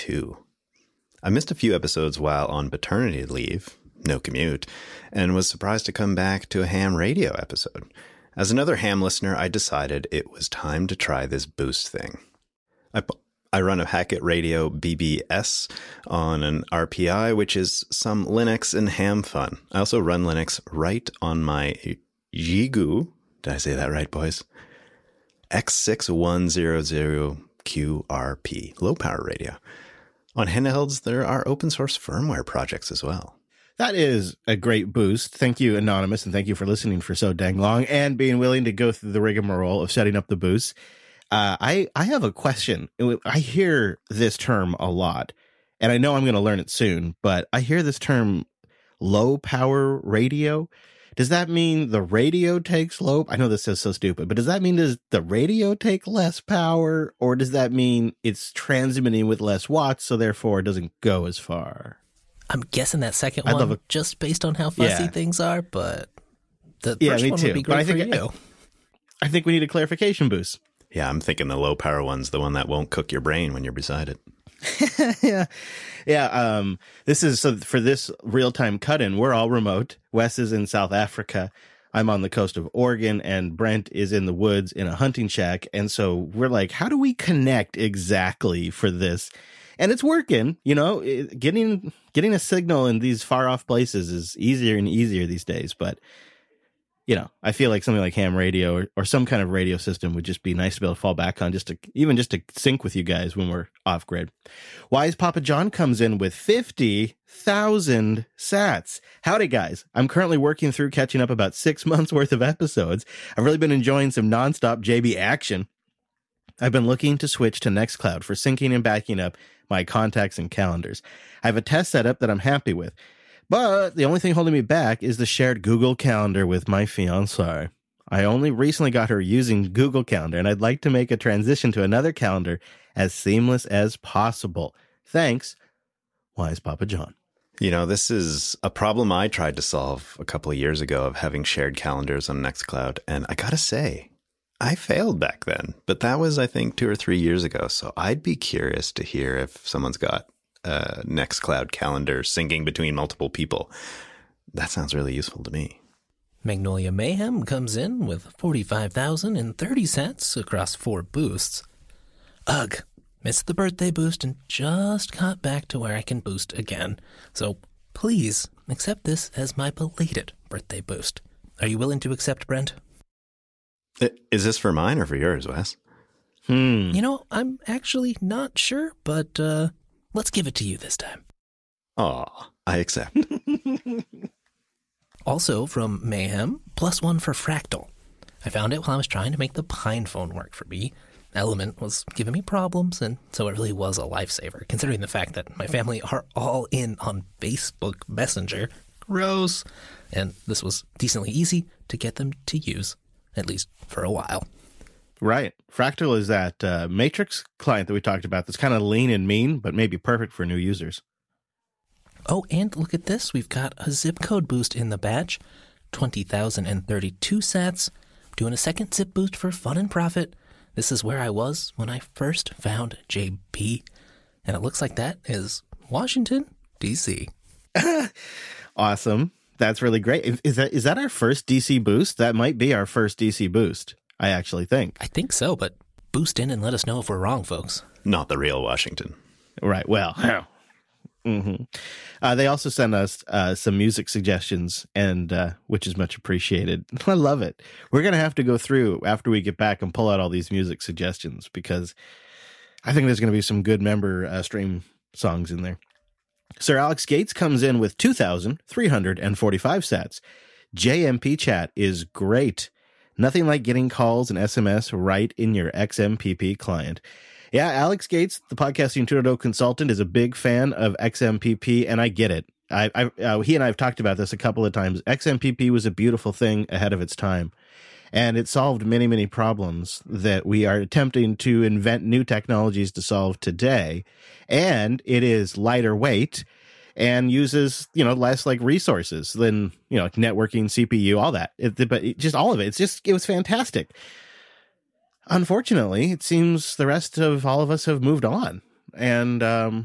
2. I missed a few episodes while on paternity leave, no commute, and was surprised to come back to a ham radio episode. As another ham listener, I decided it was time to try this boost thing. I run a Hackett Radio BBS on an RPI, which is some Linux and ham fun. I also run Linux right on my Xiegu, did I say that right, boys? X6100QRP, low power radio. On handhelds, there are open source firmware projects as well. That is a great boost. Thank you, Anonymous, and thank you for listening for so dang long and being willing to go through the rigmarole of setting up the boost. I have a question. I hear this term a lot, and I know I'm going to learn it soon, but I hear this term low power radio. Does that mean the radio takes low? I know this is so stupid, but does that mean does the radio take less power, or does that mean it's transmitting with less watts, so therefore it doesn't go as far? I'm guessing that second one, just based on how fussy things are, but the first one would be great for you. I think we need a clarification boost. Yeah, I'm thinking the low power one's the one that won't cook your brain when you're beside it. Yeah. This is so for this real-time cut-in. We're all remote. Wes is in South Africa. I'm on the coast of Oregon, and Brent is in the woods in a hunting shack. And so we're like, how do we connect exactly for this? And it's working. You know, getting a signal in these far-off places is easier and easier these days. But you know, I feel like something like ham radio or some kind of radio system would just be nice to be able to fall back on, just to sync with you guys when we're off grid. Wise Papa John comes in with 50,000 sats. Howdy, guys. I'm currently working through catching up about 6 months worth of episodes. I've really been enjoying some nonstop JB action. I've been looking to switch to Nextcloud for syncing and backing up my contacts and calendars. I have a test setup that I'm happy with. But the only thing holding me back is the shared Google Calendar with my fiancée. I only recently got her using Google Calendar, and I'd like to make a transition to another calendar as seamless as possible. Thanks, Wise Papa John. You know, this is a problem I tried to solve a couple of years ago of having shared calendars on Nextcloud, and I gotta say, I failed back then. But that was, I think, 2 or 3 years ago, so I'd be curious to hear if someone's got Nextcloud calendar syncing between multiple people. That sounds really useful to me. Magnolia Mayhem comes in with 45,030 cents across 4 boosts. Ugh, missed the birthday boost and just got back to where I can boost again. So please accept this as my belated birthday boost. Are you willing to accept, Brent? Is this for mine or for yours, Wes? You know, I'm actually not sure, but let's give it to you this time. Aw, I accept. Also from Mayhem, +1 for Fractal. I found it while I was trying to make the Pine phone work for me. Element was giving me problems, and so it really was a lifesaver, considering the fact that my family are all in on Facebook Messenger. Gross. And this was decently easy to get them to use, at least for a while. Right. Fractal is that Matrix client that we talked about that's kind of lean and mean, but maybe perfect for new users. Oh, and look at this. We've got a zip code boost in the batch. 20,032 sats. Doing a second zip boost for fun and profit. This is where I was when I first found JB. And it looks like that is Washington, D.C. Awesome. That's really great. Is that our first DC boost? That might be our first DC boost, I actually think. I think so, but boost in and let us know if we're wrong, folks. Not the real Washington. Right. Well, they also sent us some music suggestions, and which is much appreciated. I love it. We're going to have to go through after we get back and pull out all these music suggestions, because I think there's going to be some good member stream songs in there. Sir Alex Gates comes in with 2,345 sats. JMP chat is great. Nothing like getting calls and SMS right in your XMPP client. Yeah, Alex Gates, the Podcasting 2.0 consultant, is a big fan of XMPP, and I get it. He and I have talked about this a couple of times. XMPP was a beautiful thing ahead of its time, and it solved many, many problems that we are attempting to invent new technologies to solve today. And it is lighter weight and uses, less like resources than, networking, CPU, all that. Just all of it. It was fantastic. Unfortunately, it seems the rest of all of us have moved on. And